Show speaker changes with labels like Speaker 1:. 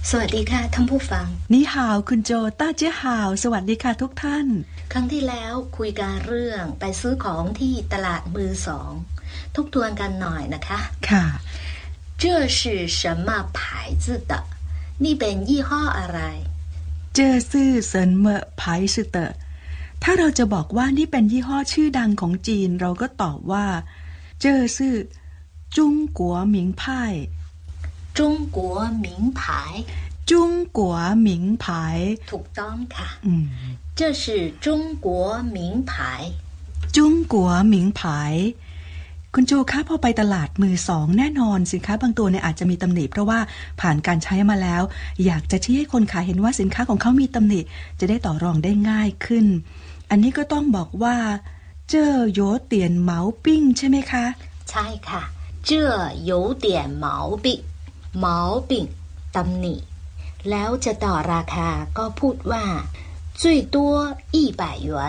Speaker 1: สวัสดีค่ะท่านผู้ฟัง
Speaker 2: นี่ฮาวคุณโจต้าเจ๊ฮาวสวัสดีค่ะทุกท่าน
Speaker 1: ครั้งที่แล้วคุยกันเรื่องไปซื้อของที่ตลาดมือสองทบทวนกันหน่อยนะคะ
Speaker 2: ค่ะ
Speaker 1: 这是什么牌子的นี่เป็นยี่ห้ออะไร
Speaker 2: เจอซื่อเซินเมอไพซ์เตอร์ถ้าเราจะบอกว่านี่เป็นยี่ห้อชื่อดังของจีนเราก็ตอบว่าเจอซื่อจุ้งกัวหมิงไพ่
Speaker 1: 中国名牌
Speaker 2: จุ้งกัวหมิงไผ่
Speaker 1: ถูกต้องค่ะ这是中国名牌
Speaker 2: จุ้งกัวหมิงไผ่คุณโจคะพอไปตลาดมือสองแน่นอนสินค้าบางตัวเนี่ยอาจจะมีตำหนิเพราะว่าผ่านการใช้มาแล้วอยากจะชี้ให้คนขายเห็นว่าสินค้าของเขามีตำหนิจะได้ต่อรองได้ง่ายขึ้นอันนี้ก็ต้องบอกว่าเจ้อโยเตียนเหมาปิ้งใช่ไหมคะ
Speaker 1: ใช่ค่ะ这有点毛病毛病ตำหนิแล้วจะต่อราคาก็พูดว่า最多100元